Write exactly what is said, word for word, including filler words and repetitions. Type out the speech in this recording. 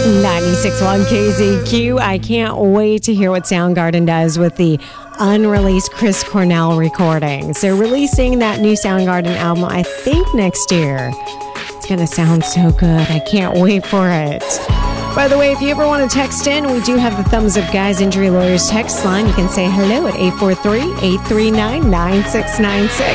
ninety-six point one K Z Q. I can't wait to hear what Soundgarden does with the unreleased Chris Cornell recordings. They're releasing that new Soundgarden album, I think, next year. It's going to sound so good. I can't wait for it. By the way, if you ever want to text in, we do have the Thumbs Up Guys Injury Lawyers text line. You can say hello at eight four three, eight three nine, nine six nine six.